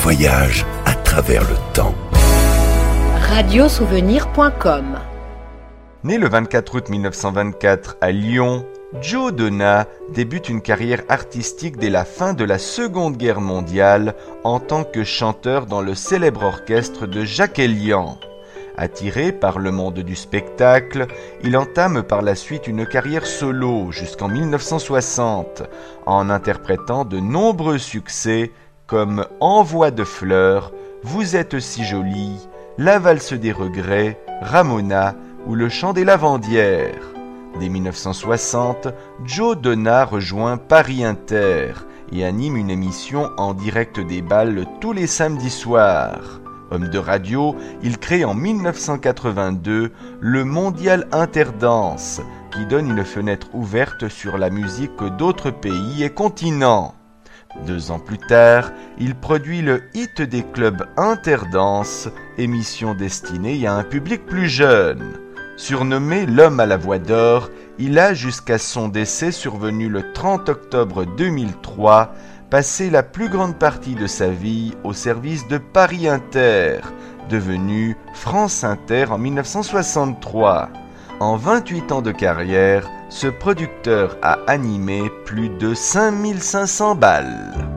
voyage à travers le temps. Radiosouvenir.com. Né le 24 août 1924 à Lyon, Joe Donna débute une carrière artistique dès la fin de la Seconde Guerre mondiale en tant que chanteur dans le célèbre orchestre de Jacques Elian. Attiré par le monde du spectacle, il entame par la suite une carrière solo jusqu'en 1960, en interprétant de nombreux succès comme Envoi de fleurs, Vous êtes si jolie, La valse des regrets, Ramona ou Le chant des lavandières. Dès 1960, Joe Donna rejoint Paris Inter et anime une émission en direct des bals tous les samedis soirs. Homme de radio, il crée en 1982 le Mondial Interdance, qui donne une fenêtre ouverte sur la musique d'autres pays et continents. 2 ans plus tard, il produit le hit des clubs Interdance, émission destinée à un public plus jeune. Surnommé l'homme à la voix d'or, il a jusqu'à son décès survenu le 30 octobre 2003, passé la plus grande partie de sa vie au service de Paris Inter, devenu France Inter en 1963. En 28 ans de carrière, ce producteur a animé plus de 5500 bals.